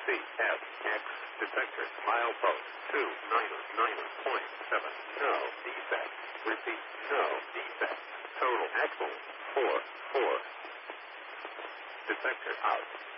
CFX. Detector. Milepost 299.7. No defect. Repeat. No defect. Total axle 4. Detector out.